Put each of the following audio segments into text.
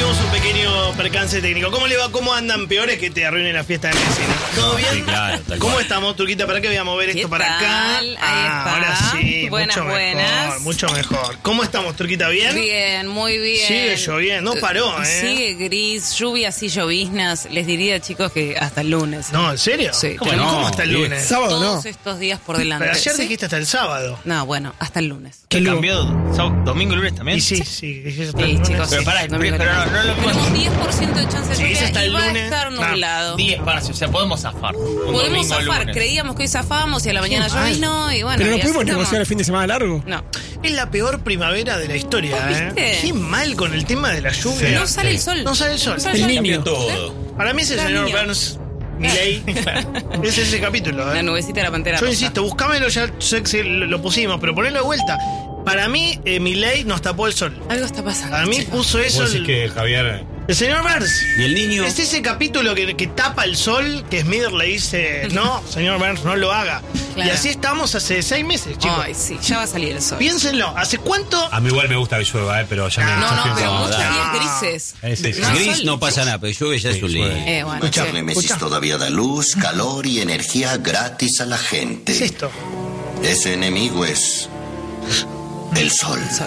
Tuvimos un pequeño percance técnico. ¿Cómo le va? ¿Cómo andan? Peores que te arruinen la fiesta de Messi, ¿no? ¿Todo bien? Sí, claro, ¿Cómo estamos, Turquita? ¿Para qué voy a mover esto para acá? Ahí está. Ahora sí, Buenas, mucho buenas. mejor, mucho mejor. ¿Cómo estamos, Turquita? ¿Bien? Bien, muy bien. Sigue lloviendo, no paró, ¿eh? Sigue gris, lluvias y lloviznas. Les diría, chicos, que hasta el lunes. No, ¿en serio? Sí. ¿Cómo, No, ¿Cómo hasta el bien. lunes? Sábado Todos no. estos días por delante. Pero ayer ¿Sí? dijiste hasta el sábado. No, bueno, hasta el lunes. ¿Qué cambió? ¿Domingo y lunes también? Y sí, dijiste hasta el Sí, lunes. chicos. Pero pará, Domingo, pero lunes. no lo Tenemos 10% de chance de Sí, dice hasta lluvia y el va a lunes. estar No. nublado. 10 parcios, o sea, podemos zafar. Un Podemos domingo, zafar, lunes. creíamos que hoy zafábamos y a la mañana mal. llovino y bueno. Pero no y así pudimos estamos. negociar el fin de semana largo. No. Es la peor primavera de la historia, ¿Vos viste? Qué mal con el tema de la lluvia. No sale el sol. No sale el sol. No sale el sol. niño. todo. Para mí es el Está señor niño. Burns, Milei. Es ese capítulo, La nubecita de la pantera Yo rosa. insisto, buscámelo, ya sé que lo pusimos, pero ponelo de vuelta. Para mí, Milei nos tapó el sol. Algo está pasando. A mí chicos. puso eso Vos decís que Javier... el señor Burns. ¿Y el niño? Es ese capítulo que tapa el sol, que Smith le dice, no, señor Burns, no lo haga. Claro. Y así estamos hace 6 meses, chicos. Ay, sí, ya va a salir el sol. Piénsenlo, ¿hace cuánto? A mí igual me gusta que llueva, pero ya me... No, ya no, estoy pero en- muchos dale. días grises. Sí. No, Gris sol. no pasa nada, pero llueve ya es un lío. llueve. Bueno, Escucha, sí. Nemesis escucha. todavía da luz, calor y energía gratis a la gente. ¿Qué es esto? Ese enemigo es el sol. Sol.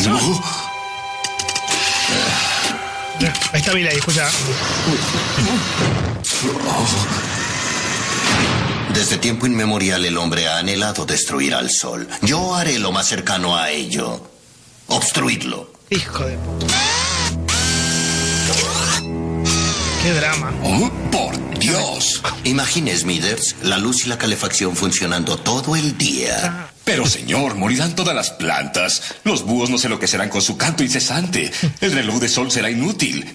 Ahí está Milei, escucha. Desde tiempo inmemorial el hombre ha anhelado destruir al sol. Yo haré lo más cercano a ello. Obstruirlo. Hijo de puta. Qué drama. ¡Oh, por Dios! Imagine, Smithers, la luz y la calefacción funcionando todo el día. Pero señor, morirán todas las plantas. Los búhos no sé lo que serán con su canto incesante. El reloj de sol será inútil.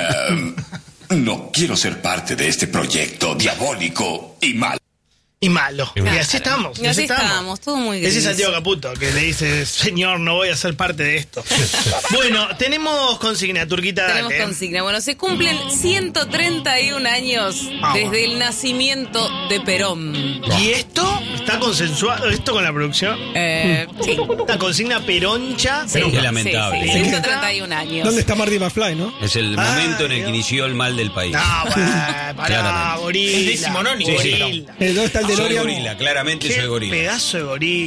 No quiero ser parte de este proyecto diabólico y mal. Y malo. Y Claro. así estamos. Y así estamos, todo muy gris. Ese es Santiago Caputo, que le dice, señor, no voy a ser parte de esto. Bueno, tenemos consigna, Turquita, Tenemos dale. consigna. Bueno, se cumplen 131 años desde el nacimiento de Perón. ¿Y esto está consensuado, esto con la producción? Sí. La consigna peroncha. Sí, Qué lamentable. Sí, 131 años. ¿Dónde está Marty McFly, no? Es el Ah, momento en el que Dios. inició el mal del país. No, bueno, pará, Claramente. gorila. Es decimonónico, Gorila. sí. ¿Dónde está el Soy DeLorean? gorila, claramente Qué soy gorila. pedazo de gorila.